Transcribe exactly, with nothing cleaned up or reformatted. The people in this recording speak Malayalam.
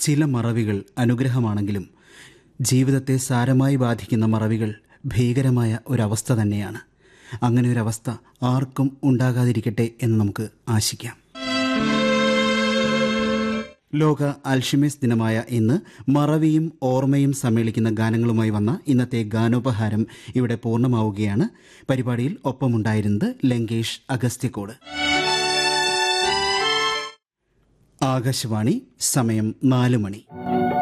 ചില മറവികൾ അനുഗ്രഹമാണെങ്കിലും ജീവിതത്തെ സാരമായി ബാധിക്കുന്ന മറവികൾ ഭീകരമായ ഒരവസ്ഥ തന്നെയാണ്. അങ്ങനെ ഒരവസ്ഥ ആർക്കും ഉണ്ടാകാതിരിക്കട്ടെ എന്ന് നമുക്ക് ആശിക്കാം. ലോക അൽഷിമേഴ്സ് ദിനമായ ഇന്ന് മറവിയും ഓർമ്മയും സമ്മേളിക്കുന്ന ഗാനങ്ങളുമായി വന്ന ഇന്നത്തെ ഗാനോപഹാരം ഇവിടെ പൂർണ്ണമാവുകയാണ്. പരിപാടിയിൽ ഒപ്പമുണ്ടായിരുന്നത് ലങ്കേഷ് അഗസ്ത്യക്കോട്. ആകാശവാണി, സമയം നാല് മണി.